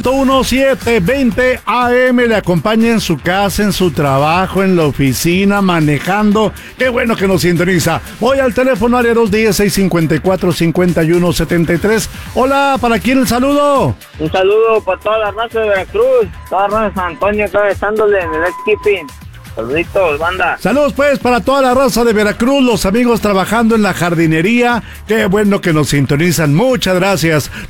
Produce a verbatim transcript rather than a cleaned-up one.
ciento uno, setecientos veinte A M. Le acompaña en su casa, en su trabajo, en la oficina, manejando. Qué bueno que nos sintoniza. Voy al teléfono área dos uno cero, seis cinco cuatro, cinco uno siete tres. Hola, ¿para quién el saludo? Un saludo para toda la raza de Veracruz, toda la raza de San Antonio, acá estándole en el Skipping. Saluditos, banda. Saludos pues para toda la raza de Veracruz, los amigos trabajando en la jardinería. Qué bueno que nos sintonizan. Muchas gracias.